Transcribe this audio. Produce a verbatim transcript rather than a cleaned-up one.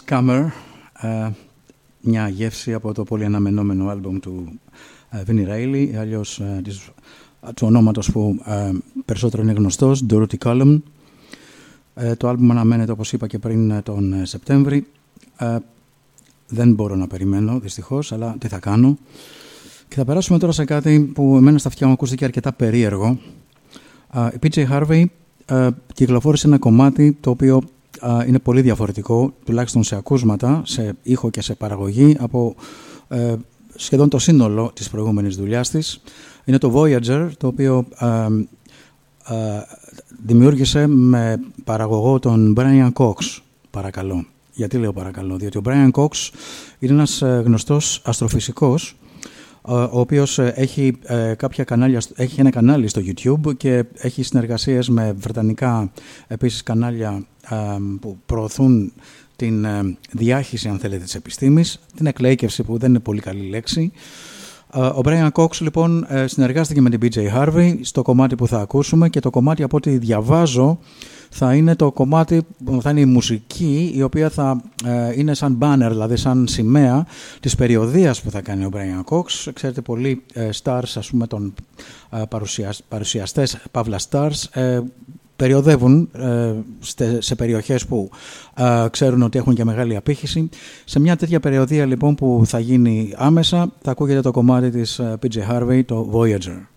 Scammer, uh, μια γεύση από το πολύ αναμενόμενο άλμπουμ του uh, Vinnie Reilly, αλλιώς uh, της, uh, του ονόματος που uh, περισσότερο είναι γνωστός, Dorothy Column. Uh, το άλμπουμ αναμένεται, όπως είπα και πριν, τον uh, Σεπτέμβρη. Uh, δεν μπορώ να περιμένω, δυστυχώς, αλλά τι θα κάνω. Και θα περάσουμε τώρα σε κάτι που εμένα στα αυτιά μου ακούστηκε αρκετά περίεργο. Uh, η πι τζέι Harvey uh, κυκλοφόρησε ένα κομμάτι το οποίο uh, είναι πολύ διαφορετικό, τουλάχιστον σε ακούσματα, σε ήχο και σε παραγωγή, από uh, σχεδόν το σύνολο της προηγούμενης δουλειάς της. Είναι το Voyager, το οποίο uh, uh, δημιούργησε με παραγωγό τον Brian Cox, παρακαλώ. Γιατί λέω παρακαλώ? Διότι ο Brian Cox είναι ένας uh, γνωστός αστροφυσικός, ο οποίος έχει, ε, κάποια κανάλια, έχει ένα κανάλι στο YouTube και έχει συνεργασίες με βρετανικά επίσης κανάλια ε, που προωθούν την ε, διάχυση, αν θέλετε, της επιστήμης, την εκλαίκευση, που δεν είναι πολύ καλή λέξη. Ε, ο Brian Cox λοιπόν ε, συνεργάστηκε με την πι τζέι Harvey στο κομμάτι που θα ακούσουμε, και το κομμάτι, από ό,τι διαβάζω, θα είναι το κομμάτι, θα είναι η μουσική η οποία θα ε, είναι σαν banner, δηλαδή σαν σημαία της περιοδίας που θα κάνει ο Brian Cox. Ξέρετε, πολλοί ε, stars, ας πούμε, των ε, παρουσιασ, παρουσιαστές, παύλα stars, ε, περιοδεύουν ε, στε, σε περιοχές που ε, ξέρουν ότι έχουν και μεγάλη απήχηση. Σε μια τέτοια περιοδία λοιπόν που θα γίνει άμεσα, θα ακούγεται το κομμάτι της ε, πι τζέι Harvey, το Voyager.